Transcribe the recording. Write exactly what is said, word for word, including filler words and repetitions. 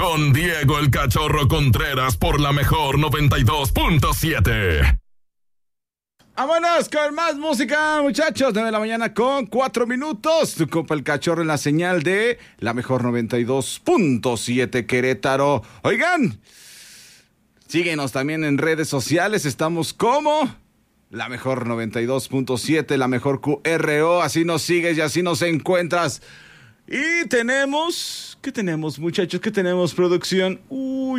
con Diego el Cachorro Contreras por la mejor noventa y dos punto siete. Vámonos con más música, muchachos. nueve de la mañana con cuatro minutos. Tu compa el Cachorro en la señal de la mejor noventa y dos punto siete Querétaro. Oigan, síguenos también en redes sociales. Estamos como la mejor noventa y dos punto siete, la mejor Q R O. Así nos sigues y así nos encuentras. Y tenemos... ¿Qué tenemos, muchachos? ¿Qué tenemos, producción? Uy.